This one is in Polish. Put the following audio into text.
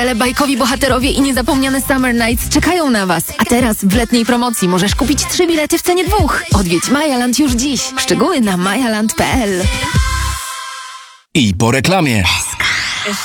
Ale bajkowi bohaterowie i niezapomniane Summer Nights czekają na Was. A teraz w letniej promocji możesz kupić 3 bilety w cenie 2. Odwiedź Majaland już dziś. Szczegóły na majaland.pl. I po reklamie.